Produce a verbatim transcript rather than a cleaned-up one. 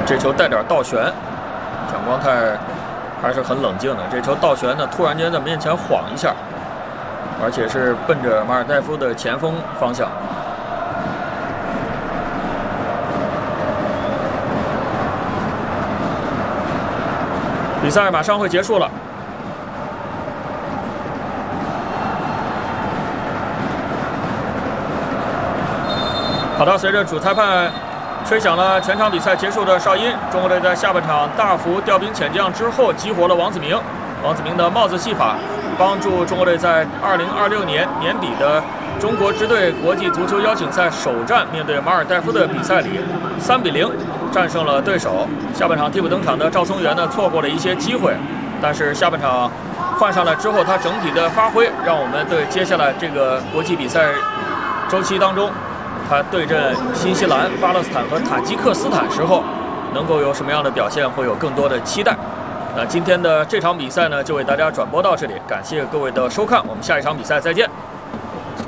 这球带点倒旋，蒋光太还是很冷静的。这球倒旋呢，突然间在面前晃一下，而且是奔着马尔代夫的前锋方向。比赛马上会结束了。好的，随着主裁判吹响了全场比赛结束的哨音，中国队在下半场大幅调兵遣将之后，激活了王子铭。王子铭的帽子戏法，帮助中国队在二零二六年年底的中国支队国际足球邀请赛首战面对马尔代夫的比赛里，三比零战胜了对手。下半场替补登场的赵松元呢，错过了一些机会，但是下半场换上来之后，他整体的发挥，让我们对接下来这个国际比赛周期当中，他对阵新西兰、巴勒斯坦和塔吉克斯坦时候，能够有什么样的表现，会有更多的期待。那今天的这场比赛呢，就为大家转播到这里，感谢各位的收看，我们下一场比赛再见。